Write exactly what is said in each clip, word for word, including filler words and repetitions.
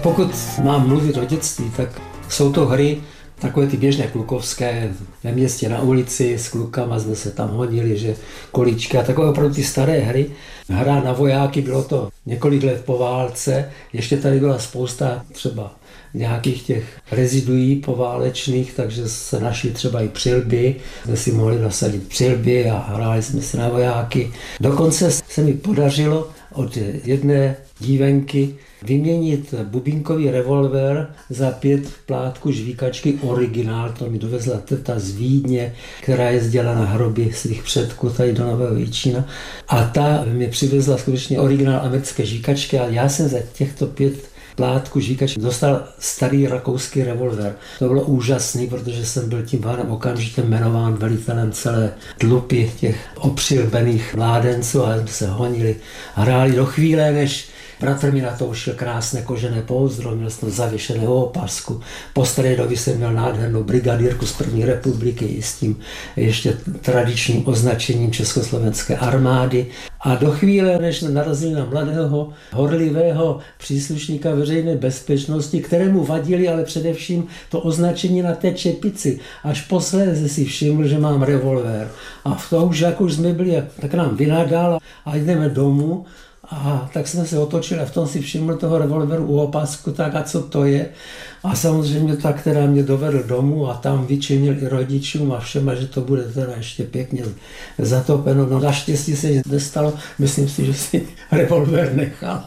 Pokud mám mluvit o dětství, tak jsou to hry takové ty běžné klukovské, ve městě na ulici, s klukama jsme se tam honili, že kolíčka, takové opravdu ty staré hry. Hra na vojáky, bylo to několik let po válce, ještě tady byla spousta třeba nějakých těch reziduí poválečných, takže se našly třeba i přilby, jsme si mohli nasadit přilby a hráli jsme se na vojáky. Dokonce se mi podařilo od jedné dívenky vyměnit bubínkový revolver za pět plátků žvíkačky originál, to mi dovezla teta z Vídně, která jezdila na hroby svých předků tady do Nového Jičína. A ta mi přivezla skutečně originál americké žvíkačky a já jsem za těchto pět plátku žvíkačky dostal starý rakouský revolver. To bylo úžasný, protože jsem byl tím pádem okamžitě jmenován velitelem celé tlupy těch opřilbených mládenců a jsme se honili, hráli do chvíle, než bratr mi natoušil krásné kožené pouzdro, měl jsem zavěšeného opasku. Po staré době jsem měl nádhernou brigadírku z první republiky i s tím ještě tradičním označením Československé armády. A do chvíle, než narazili na mladého, horlivého příslušníka veřejné bezpečnosti, kterému vadili ale především to označení na té čepici. Až posléze si všiml, že mám revolver. A v tom už, jak už jsme byli, tak nám vynadal a jdeme domů. A tak jsme se otočili a v tom si všiml toho revolveru u opasku, tak a co to je. A samozřejmě ta, která mě dovedl domů a tam vyčinil i rodičům a všem, že to bude teda ještě pěkně zatopeno. No naštěstí se nestalo, myslím si, že si revolver nechal.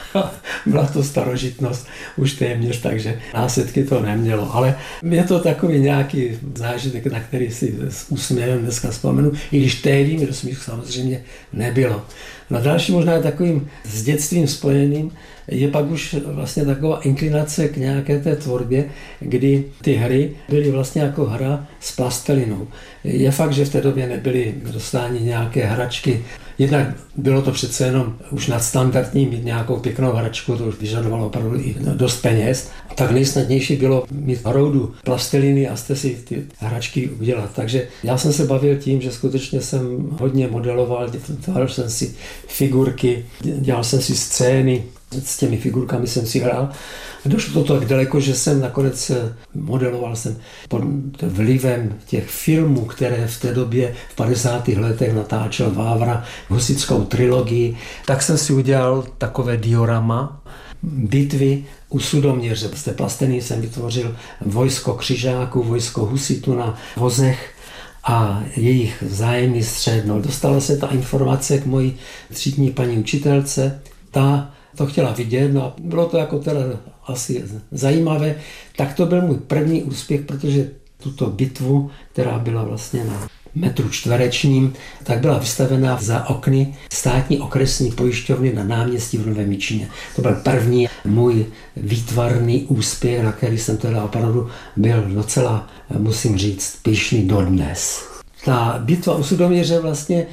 Byla to starožitnost už téměř, takže následky to nemělo. Ale je to takový nějaký zážitek, na který si s úsměvem dneska vzpomenu, i když tehdy mi do smíchu samozřejmě nebylo. No další možná je takovým s dětstvím spojeným, je pak už vlastně taková inklinace k nějaké té tvorbě, kdy ty hry byly vlastně jako hra s plastelinou. Je fakt, že v té době nebyly k dostání nějaké hračky. Jednak bylo to přece jenom už nadstandardní mít nějakou pěknou hračku, to už vyžadovalo opravdu i dost peněz. Tak nejsnadnější bylo mít hroudu plasteliny a jste si ty hračky udělat. Takže já jsem se bavil tím, že skutečně jsem hodně modeloval, tvářil jsem si figurky, dělal jsem si scény, s těmi figurkami jsem si hrál. Došlo to tak daleko, že jsem nakonec modeloval jsem pod vlivem těch filmů, které v té době v padesátých letech natáčel Vávra, husitskou trilogii. Tak jsem si udělal takové diorama bitvy u Sudoměře. Z té plasteliny jsem vytvořil vojsko křižáků, vojsko husitů na vozech a jejich vzájemný střet. No, dostala se ta informace k mojí třídní paní učitelce. Ta to chtěla vidět, no a bylo to jako teda asi zajímavé. Tak to byl můj první úspěch, protože tuto bitvu, která byla vlastně na metru čtverečním, tak byla vystavená za okny státní okresní pojišťovny na náměstí v Novém Jičíně. To byl první můj výtvarný úspěch, na který jsem teda opravdu byl docela, musím říct, pyšný dodnes. Ta bitva u Sudoměře vlastně,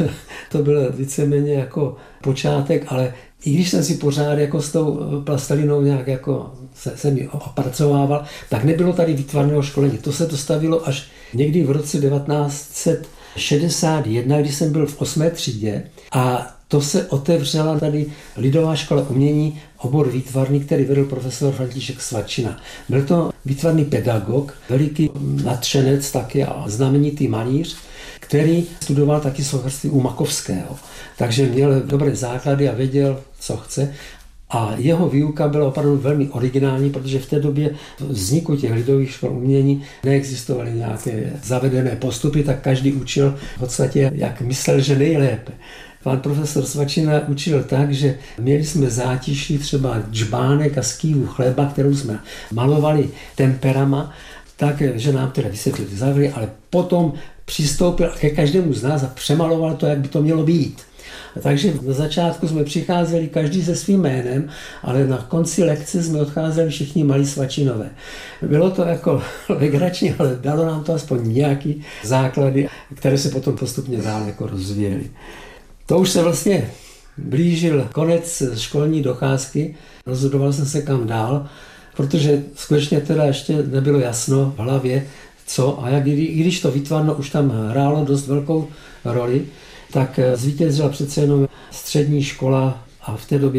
to byl víceméně jako počátek, ale i když jsem si pořád jako s tou plastelinou nějak jako se, se mi opracovával, tak nebylo tady výtvarného školení. To se dostavilo až někdy v roce devatenáct set šedesát jedna, kdy jsem byl v osmé třídě a to se otevřela tady Lidová škola umění, obor výtvarný, který vedl profesor František Svačina. Byl to výtvarný pedagog, veliký nadšenec taky a znamenitý malíř, který studoval taky sochařství u Makovského. Takže měl dobré základy a věděl, co chce. A jeho výuka byla opravdu velmi originální, protože v té době vzniku těch lidových škol umění neexistovaly nějaké zavedené postupy, tak každý učil v podstatě, jak myslel, že nejlépe. Pan profesor Svačina učil tak, že měli jsme zátiší třeba džbánek a skývu chleba, kterou jsme malovali temperama, tak, že nám teda vysvětlili závěry, ale potom přistoupil ke každému z nás a přemaloval to, jak by to mělo být. Takže na začátku jsme přicházeli každý se svým jménem, ale na konci lekce jsme odcházeli všichni malí Svačinové. Bylo to jako legrační, ale dalo nám to aspoň nějaký základy, které se potom postupně dál jako rozvíjely. To už se vlastně blížil konec školní docházky, rozhodoval jsem se kam dál, protože skutečně teda ještě nebylo jasno v hlavě, co a jak, i když to výtvarno už tam hrálo dost velkou roli, tak zvítězila přece jenom střední škola a v té době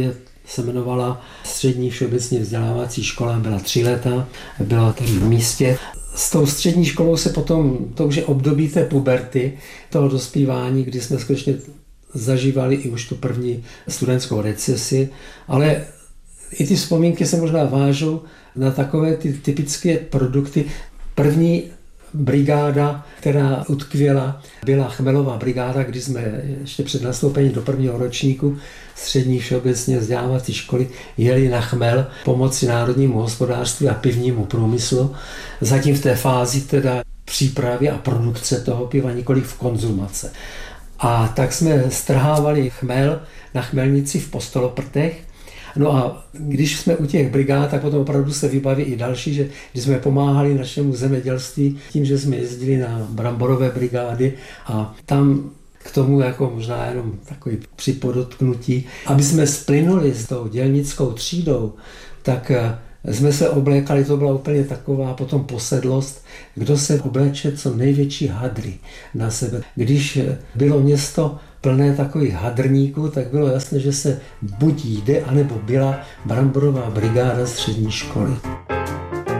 se jmenovala Střední všeobecně vzdělávací škola, byla tři léta, byla tady v místě. S tou střední školou se potom, to už je období té puberty, toho dospívání, kdy jsme skutečně zažívali i už tu první studentskou recesi, ale i ty vzpomínky se možná vážou na takové ty typické produkty. První brigáda, která utkvěla, byla Chmelová brigáda, kdy jsme ještě před nastoupením do prvního ročníku střední všeobecně vzdělávací školy jeli na Chmel pomoci národnímu hospodářství a pivnímu průmyslu. Zatím v té fázi teda přípravy a produkce toho piva, nikoliv v konzumace. A tak jsme strhávali chmel na chmelnici v Postoloprtech. No a když jsme u těch brigád, tak potom opravdu se vybaví i další, že když jsme pomáhali našemu zemědělství tím, že jsme jezdili na bramborové brigády a tam k tomu jako možná jenom takový připodotknutí, aby jsme splynuli s tou dělnickou třídou, tak jsme se oblékali, to byla úplně taková potom posedlost, kdo se obléče co největší hadry na sebe. Když bylo město plné takových hadrníků, tak bylo jasné, že se buď jde, anebo byla bramborová brigáda střední školy.